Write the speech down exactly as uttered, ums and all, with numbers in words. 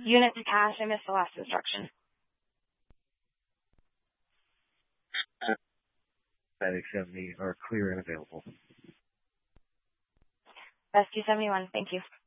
Unit to cache, I missed the last instruction. Static seventy are clear and available. Rescue seventy-one, thank you.